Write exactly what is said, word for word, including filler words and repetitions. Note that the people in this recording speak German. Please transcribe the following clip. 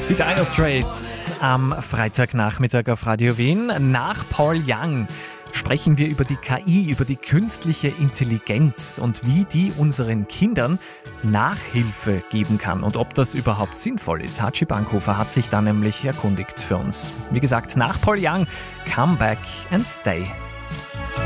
Die Dire Straits am Freitagnachmittag auf Radio Wien. Nach Paul Young sprechen wir über die K I, über die künstliche Intelligenz und wie die unseren Kindern Nachhilfe geben kann und ob das überhaupt sinnvoll ist. Hatschi Bankhofer hat sich da nämlich erkundigt für uns. Wie gesagt, nach Paul Young, Come Back and Stay.